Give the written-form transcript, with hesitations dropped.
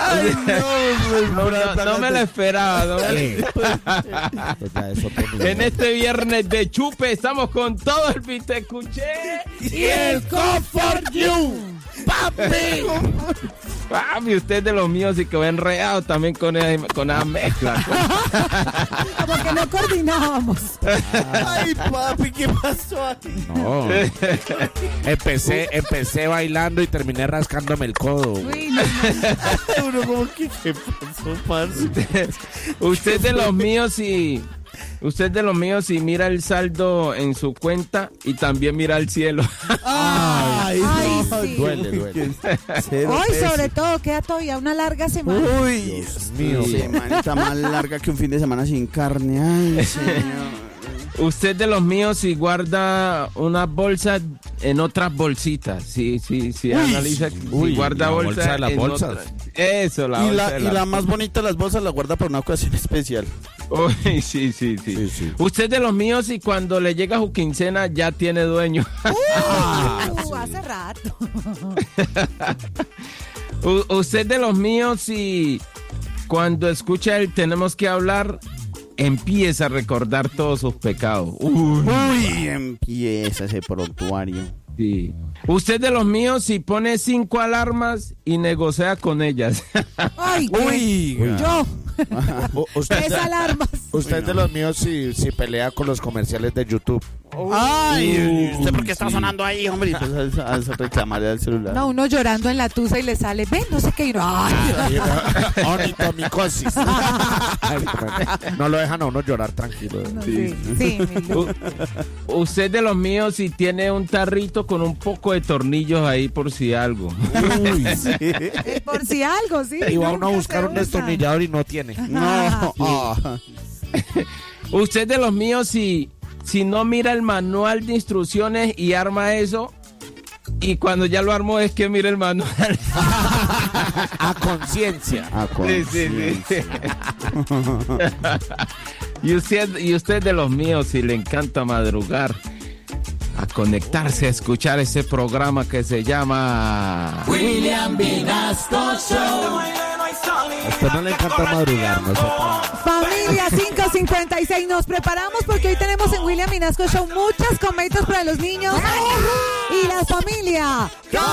Ay, no me lo esperaba. En este viernes de chupe estamos con todo el Te Escuché y el Comfort You, papi. Papi, usted de los míos y que va enredado también con la mezcla. Como que no coordinábamos. Ay, papi, ¿qué pasó aquí? No. Empecé bailando y terminé rascándome el codo. Uy, no. Uno como que, ¿qué pasó, parce? Usted de los míos y... Usted de los míos y mira el saldo en su cuenta y también mira al cielo. Ay, no, sí. Duele. Hoy sobre todo queda todavía una larga semana. Uy, Dios mío. Semanita más larga que un fin de semana sin carne. Ay, señor. Usted de los míos y guarda una bolsa en otras bolsitas. Sí, analiza. Uy, guarda la bolsa bolsa de las en bolsas. otra. Eso, la Y bolsa de la más bonita de las bolsas la guarda para una ocasión especial. Uy, sí. Usted de los míos y cuando le llega su quincena ya tiene dueño. Hace rato. Usted de los míos y cuando escucha el tenemos que hablar, empieza a recordar todos sus pecados. Uy, empieza ese prontuario. Sí. Usted de los míos y pone 5 alarmas y negocia con ellas. Ay, Uy, yo. Usted, Es alarmas. usted de los míos si pelea con los comerciales de YouTube. Ay, ¿usted por qué está sonando ahí, hombre? Y empieza a reclamarle al celular. No, uno llorando en la tusa y le sale, ven, no sé qué. Y uno, ay. Ornitorrincosis. No lo dejan a uno llorar tranquilo. No, sí, mi Dios. Usted de los míos y tiene un tarrito con un poco de tornillos ahí por si algo. Uy, Por si algo, sí. y va uno a nunca buscar se un usa. destornillador y no tiene. No. Usted de los míos y si no mira el manual de instrucciones y arma eso, y cuando ya lo armó es que mira el manual. A conciencia. Sí. Y usted de los míos si le encanta madrugar, a conectarse a escuchar ese programa que se llama William Vinasco Show. A usted no le encanta madrugar, no sé. Familia 556, nos preparamos porque hoy tenemos en William Vinasco Show muchas cometas para los niños y la familia.